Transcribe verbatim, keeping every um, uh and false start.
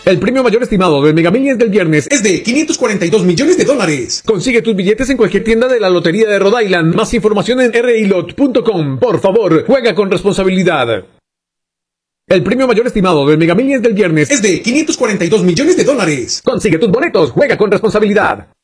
El premio mayor estimado del Mega Millions del viernes es de quinientos cuarenta y dos millones de dólares. Consigue tus billetes en cualquier tienda de la Lotería de Rhode Island. Más información en r i lot punto com. Por favor, juega con responsabilidad. El premio mayor estimado del Mega Millions del viernes es de quinientos cuarenta y dos millones de dólares. Consigue tus boletos, juega con responsabilidad.